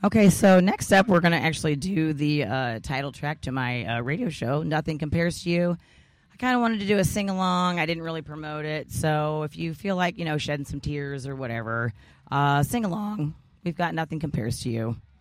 Okay, so next up, we're going to actually do the title track to my radio show, Nothing Compares to You. I kind of wanted to do a sing-along. I didn't really promote it. So if you feel like, shedding some tears or whatever, sing along. We've got Nothing Compares to You.